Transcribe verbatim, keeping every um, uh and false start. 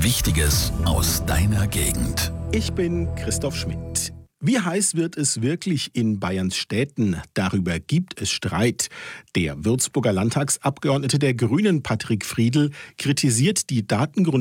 Wichtiges aus deiner Gegend. Ich bin Christoph Schmidt. Wie heiß wird es wirklich in Bayerns Städten? Darüber gibt es Streit. Der Würzburger Landtagsabgeordnete der Grünen, Patrick Friedl, kritisiert die Datengrundlage